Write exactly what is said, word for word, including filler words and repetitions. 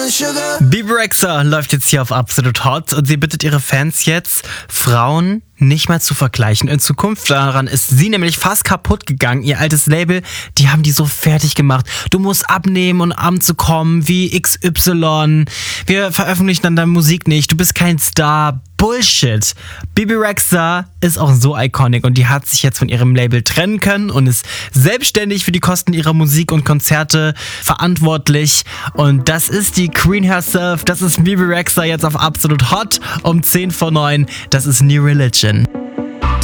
Bebe Rexha läuft jetzt hier auf Absolut Hot und sie bittet ihre Fans jetzt, Frauen nicht mehr zu vergleichen in Zukunft. Daran ist sie nämlich fast kaputt gegangen. Ihr altes Label, die haben die so fertig gemacht. Du musst abnehmen und anzukommen wie X Y. Wir veröffentlichen dann deine Musik nicht. Du bist kein Star. Bullshit. Bebe Rexha ist auch so iconic und die hat sich jetzt von ihrem Label trennen können und ist selbstständig für die Kosten ihrer Musik und Konzerte verantwortlich. Und das ist die Queen herself. Das ist Bebe Rexha jetzt auf Absolut Hot um zehn vor neun. Das ist New Religion.